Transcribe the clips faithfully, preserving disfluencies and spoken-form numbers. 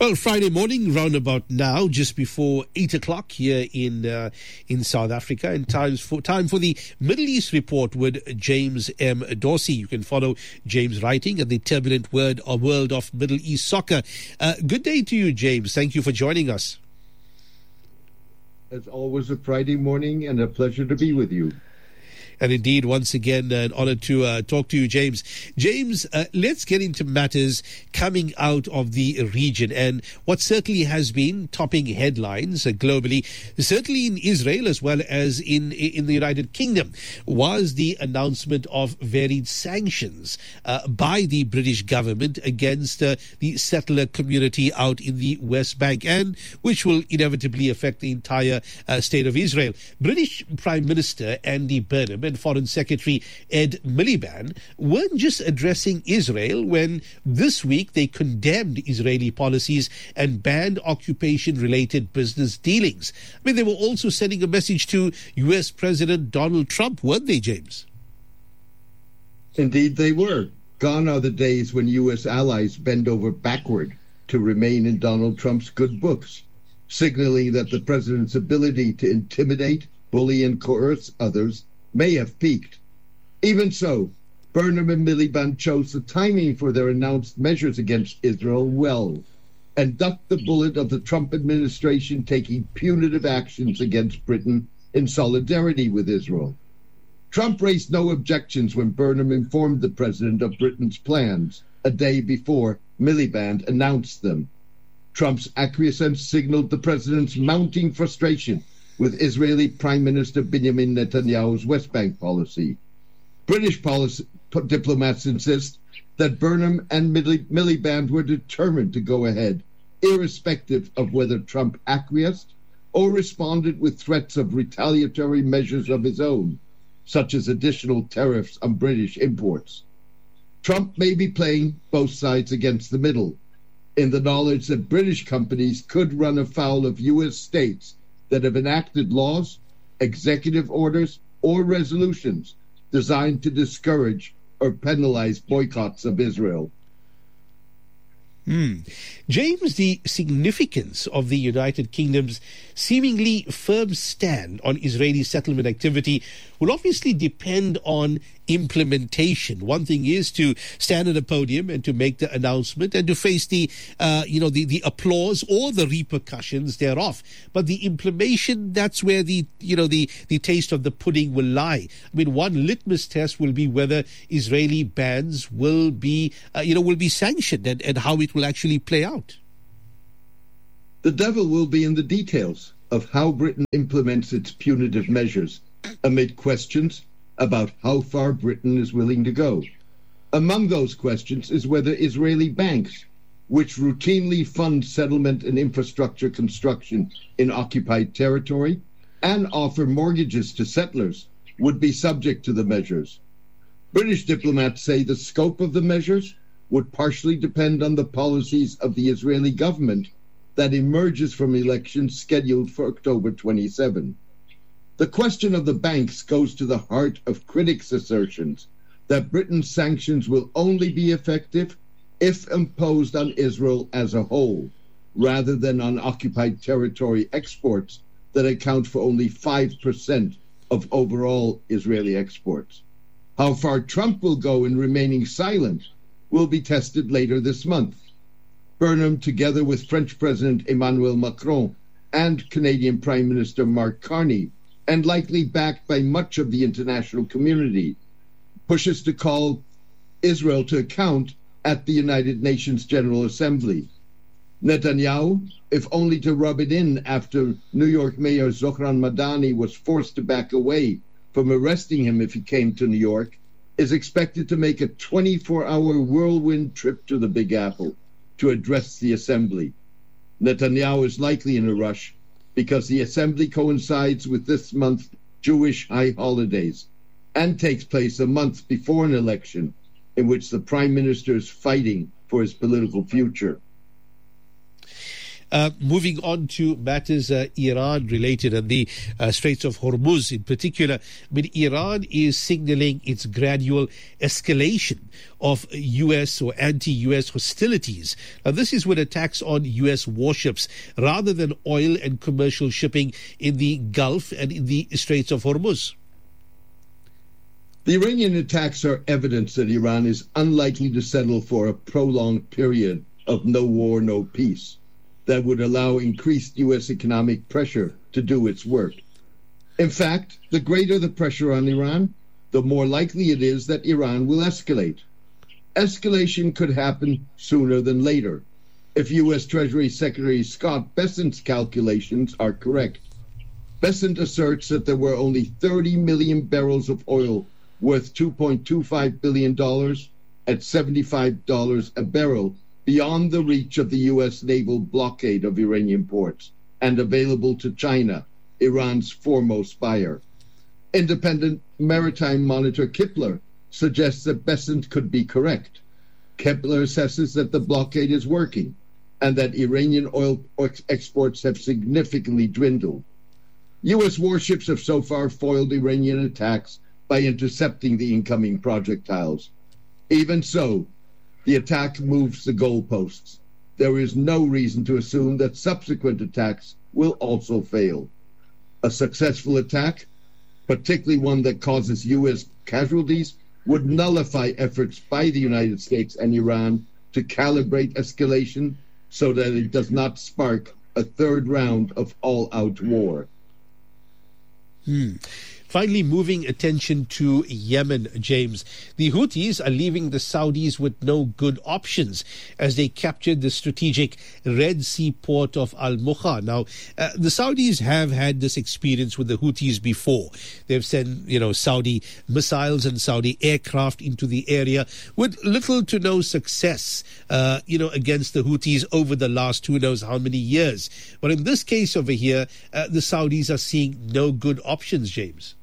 Well, Friday morning, round about now, just before eight o'clock here in uh, in South Africa, and times for time for the Middle East Report with James M. Dorsey. You can follow James' writing at the turbulent word or world of Middle East soccer. Uh, good day to you, James. Thank you for joining us. As always, a Friday morning, and a pleasure to be with you. And indeed, once again, an honor to uh, talk to you, James. James, uh, let's get into matters coming out of the region and what certainly has been topping headlines uh, globally, certainly in Israel as well as in in the United Kingdom, was the announcement of varied sanctions uh, by the British government against uh, the settler community out in the West Bank, and which will inevitably affect the entire uh, state of Israel. British Prime Minister Andy Burnham and Foreign Secretary Ed Miliband weren't just addressing Israel when this week they condemned Israeli policies and banned occupation-related business dealings. I mean, they were also sending a message to U S President Donald Trump, weren't they, James? Indeed, they were. Gone are the days when U S allies bend over backward to remain in Donald Trump's good books, signaling that the president's ability to intimidate, bully, and coerce others may have peaked. Even so, Burnham and Miliband chose the timing for their announced measures against Israel well, and ducked the bullet of the Trump administration taking punitive actions against Britain in solidarity with Israel. Trump raised no objections when Burnham informed the president of Britain's plans a day before Miliband announced them. Trump's acquiescence signaled the president's mounting frustration with Israeli Prime Minister Benjamin Netanyahu's West Bank policy. British policy, diplomats insist that Burnham and Miliband were determined to go ahead, irrespective of whether Trump acquiesced or responded with threats of retaliatory measures of his own, such as additional tariffs on British imports. Trump may be playing both sides against the middle, in the knowledge that British companies could run afoul of U S states that have enacted laws, executive orders, or resolutions designed to discourage or penalize boycotts of Israel. Hmm. James, the significance of the United Kingdom's seemingly firm stand on Israeli settlement activity will obviously depend on implementation. One thing is to stand at a podium and to make the announcement and to face the, uh, you know, the, the applause or the repercussions thereof. But the implementation, that's where the, you know, the, the taste of the pudding will lie. I mean, one litmus test will be whether Israeli bans will be, uh, you know, will be sanctioned and, and how it will actually play out. The devil will be in the details of how Britain implements its punitive measures, amid questions about how far Britain is willing to go. Among those questions is whether Israeli banks, which routinely fund settlement and infrastructure construction in occupied territory and offer mortgages to settlers, would be subject to the measures. British diplomats say the scope of the measures would partially depend on the policies of the Israeli government that emerges from elections scheduled for October twenty-seventh. The question of the banks goes to the heart of critics' assertions that Britain's sanctions will only be effective if imposed on Israel as a whole, rather than on occupied territory exports that account for only five percent of overall Israeli exports. How far Trump will go in remaining silent will be tested later this month. Burnham, together with French President Emmanuel Macron and Canadian Prime Minister Mark Carney, and likely backed by much of the international community, pushes to call Israel to account at the United Nations General Assembly. Netanyahu, if only to rub it in after New York Mayor Zohran Madani was forced to back away from arresting him if he came to New York, is expected to make a twenty-four hour whirlwind trip to the Big Apple to address the assembly. Netanyahu is likely in a rush because the assembly coincides with this month's Jewish high holidays and takes place a month before an election in which the prime minister is fighting for his political future. Uh, moving on to matters uh, Iran-related and the uh, Straits of Hormuz in particular. I mean, Iran is signaling its gradual escalation of U S or anti-U S hostilities. Now, this is with attacks on U S warships rather than oil and commercial shipping in the Gulf and in the Straits of Hormuz. The Iranian attacks are evidence that Iran is unlikely to settle for a prolonged period of no war, no peace that would allow increased U S economic pressure to do its work. In fact, the greater the pressure on Iran, the more likely it is that Iran will escalate. Escalation could happen sooner than later if U S Treasury Secretary Scott Bessent's calculations are correct. Bessent asserts that there were only thirty million barrels of oil worth two point two five billion dollars at seventy-five dollars a barrel beyond the reach of the U S naval blockade of Iranian ports and available to China, Iran's foremost buyer. Independent maritime monitor Kepler suggests that Bessent could be correct. Kepler assesses that the blockade is working and that Iranian oil exports have significantly dwindled. U S warships have so far foiled Iranian attacks by intercepting the incoming projectiles. Even so, the attack moves the goalposts. There is no reason to assume that subsequent attacks will also fail. A successful attack, particularly one that causes U S casualties, would nullify efforts by the United States and Iran to calibrate escalation so that it does not spark a third round of all-out war. Hmm. Finally, moving attention to Yemen, James. The Houthis are leaving the Saudis with no good options as they captured the strategic Red Sea port of Al-Mukha. Now, uh, the Saudis have had this experience with the Houthis before. They've sent, you know, Saudi missiles and Saudi aircraft into the area with little to no success, uh, you know, against the Houthis over the last who knows how many years. But in this case over here, uh, the Saudis are seeing no good options, James.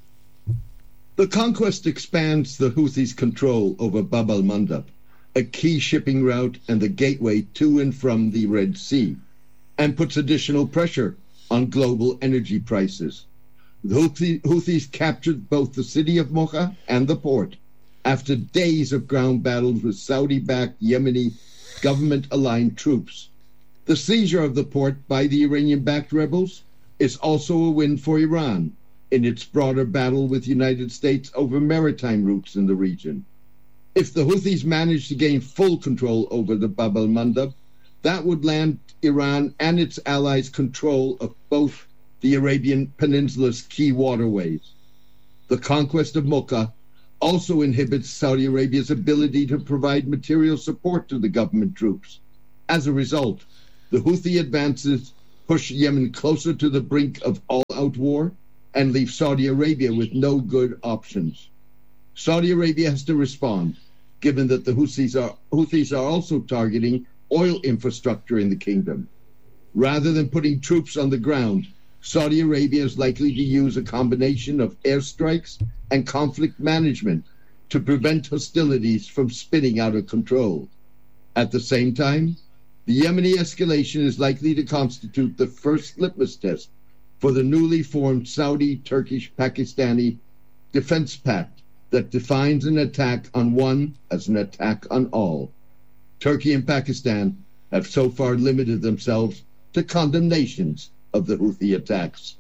The conquest expands the Houthis' control over Bab al-Mandab, a key shipping route and the gateway to and from the Red Sea, and puts additional pressure on global energy prices. The Houthis captured both the city of Mukha and the port after days of ground battles with Saudi-backed Yemeni government-aligned troops. The seizure of the port by the Iranian-backed rebels is also a win for Iran in its broader battle with the United States over maritime routes in the region. If the Houthis manage to gain full control over the Bab al-Mandab, that would land Iran and its allies control of both the Arabian Peninsula's key waterways. The conquest of Mukha also inhibits Saudi Arabia's ability to provide material support to the government troops. As a result, the Houthi advances push Yemen closer to the brink of all-out war and leave Saudi Arabia with no good options. Saudi Arabia has to respond, given that the Houthis are, Houthis are also targeting oil infrastructure in the kingdom. Rather than putting troops on the ground, Saudi Arabia is likely to use a combination of airstrikes and conflict management to prevent hostilities from spinning out of control. At the same time, the Yemeni escalation is likely to constitute the first litmus test for the newly formed Saudi-Turkish-Pakistani defense pact that defines an attack on one as an attack on all. Turkey and Pakistan have so far limited themselves to condemnations of the Houthi attacks.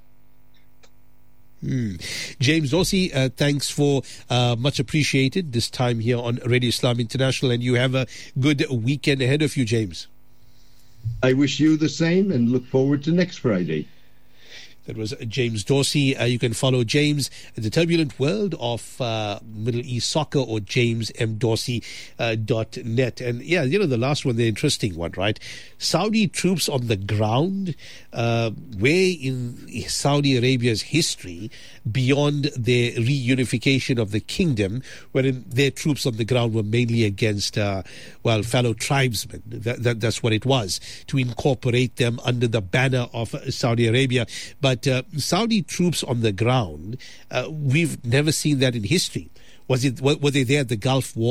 Hmm. James Dorsey, uh, thanks for uh, much appreciated this time here on Radio Islam International, and you have a good weekend ahead of you, James. I wish you the same and look forward to next Friday. That was James Dorsey. Uh, you can follow James in the turbulent world of uh, Middle East soccer or james m dorsey dot net. And yeah, you know, the last one, the interesting one, right? Saudi troops on the ground, uh, where in Saudi Arabia's history, beyond their reunification of the kingdom, wherein their troops on the ground were mainly against, uh, well, fellow tribesmen. That, that, that's what it was, to incorporate them under the banner of Saudi Arabia. But uh, Saudi troops on the ground, uh, we've never seen that in history. Was it? Were they there at the Gulf War?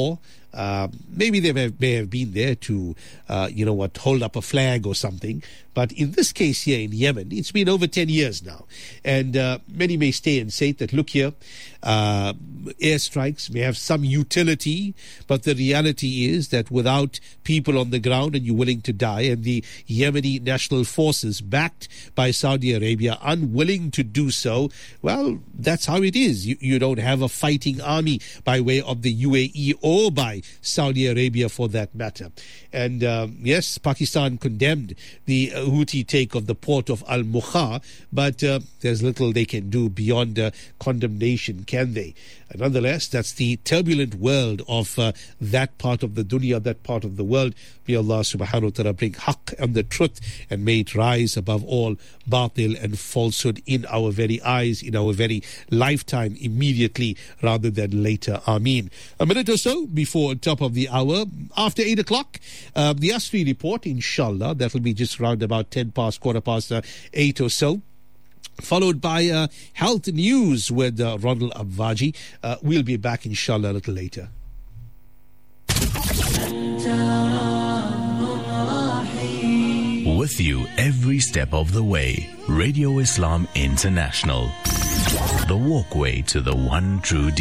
Uh, maybe they may have, may have been there to, uh, you know what, hold up a flag or something. But in this case here in Yemen, it's been over ten years now. And uh, many may stay and say that, look here, uh, airstrikes may have some utility, but the reality is that without people on the ground and you're willing to die, and the Yemeni national forces backed by Saudi Arabia unwilling to do so, well, that's how it is. You, you don't have a fighting army by way of the U A E or by Saudi Arabia for that matter. And um, yes, Pakistan condemned the uh, Houthi take of the port of Al-Mukha, but uh, there's little they can do beyond uh, condemnation, can they? Uh, nonetheless, that's the turbulent world of uh, that part of the dunya, that part of the world. May Allah subhanahu wa ta'ala bring haqq and the truth, and may it rise above all batil and falsehood in our very eyes, in our very lifetime, immediately rather than later. Ameen. A minute or so before top of the hour, after eight o'clock, uh, the Asri report, inshallah, that will be just round about ten past, quarter past uh, eight or so. Followed by uh, health news with uh, Ronald Abwaji. Uh, we'll be back, inshallah, a little later. With you every step of the way. Radio Islam International. The walkway to the one true